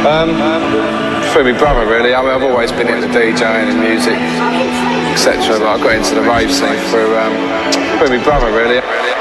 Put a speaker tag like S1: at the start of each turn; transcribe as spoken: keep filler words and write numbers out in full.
S1: Um, through my brother, really. I mean, I've always been into DJing and music, et cetera. But I got into the rave scene through, um, through my brother, really.